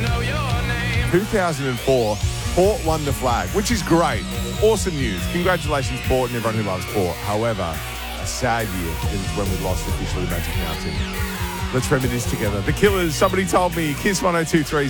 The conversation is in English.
2004, Port won the flag, which is great. Awesome news. Congratulations, Port, and everyone who loves Port. However, a sad year is when we lost officially Magic Mountain. Let's reminisce together. The Killers, Somebody Told Me, Kiss 102.3.